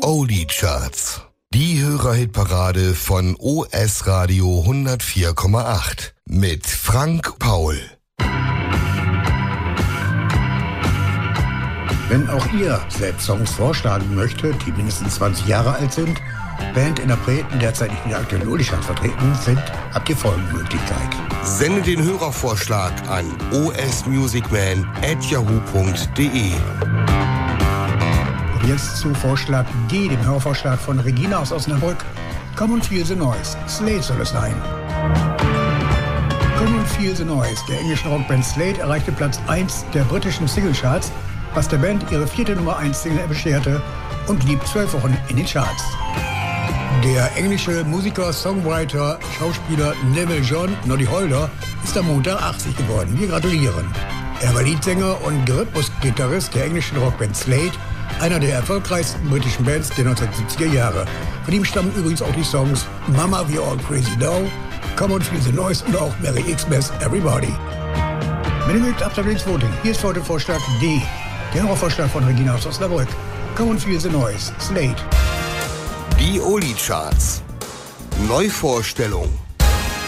Oldie Charts. Die Hörerhitparade von OS Radio 104,8 mit Frank Paul. Wenn auch ihr selbst Songs vorschlagen möchtet, die mindestens 20 Jahre alt sind, Bandinterpreten derzeit nicht in der aktuellen Oldie-Charts vertreten sind, habt ihr folgende Möglichkeit. Sende den Hörervorschlag an osmusicman@yahoo.de. Jetzt zu Vorschlag D, dem Hörervorschlag von Regina aus Osnabrück. Come and Feel the Noise, Slade soll es sein. Come and Feel the Noise der englischen Rockband Slade erreichte Platz 1 der britischen Singlecharts, was der Band ihre 4. Nummer 1 Single bescherte und blieb 12 Wochen in den Charts. Der englische Musiker, Songwriter, Schauspieler Neville John Noddy Holder ist am Montag 80 geworden. Wir gratulieren. Er war Leadsänger und Rhythmusgitarrist der englischen Rockband Slade, einer der erfolgreichsten britischen Bands der 1970er Jahre. Von ihm stammen übrigens auch die Songs Mama We're All Crazy Now, Come and Feel the Noise und auch Merry Xmas Everybody. Wenn ihr mögt, ab ins Voting. Hier ist heute Vorschlag D, der Hörervorschlag von Regina aus Osnabrück. Come and Feel the Noise, Slade. Die Oldie Charts. Neuvorstellung.